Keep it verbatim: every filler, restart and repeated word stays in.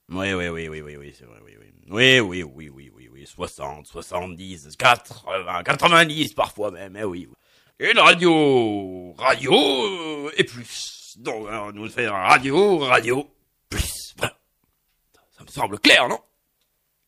Oui, oui, oui, oui, oui, oui, c'est vrai, oui, oui. Oui, oui, oui, oui, oui, oui, soixante, soixante-dix, quatre-vingts, quatre-vingt-dix parfois même, eh oui. Une radio, radio euh, et plus. Donc, alors, nous faisons radio, radio, plus. Voilà. Ça me semble clair, non?